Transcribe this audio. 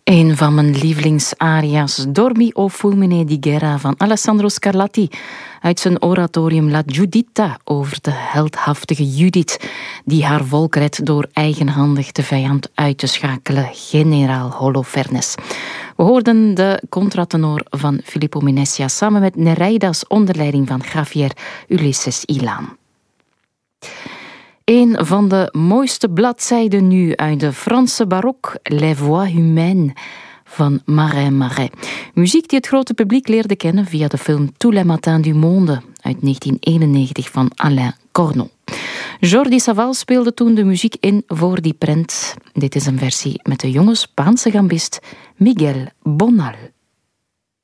Een van mijn lievelingsaria's, Dormi o fulmine di guerra van Alessandro Scarlatti, uit zijn oratorium La Giuditta over de heldhaftige Judith, die haar volk redt door eigenhandig de vijand uit te schakelen, generaal Holofernes. We hoorden de contratenor van Filippo Menessia samen met Nereidas onder leiding van Javier Ulises Ilan. Een van de mooiste bladzijden nu uit de Franse barok, Les Voix Humaines van Marin Marais. Muziek die het grote publiek leerde kennen via de film Tous les matins du monde uit 1991 van Alain Cornon. Jordi Savall speelde toen de muziek in voor die prent. Dit is een versie met de jonge Spaanse gambist Miguel Bonal.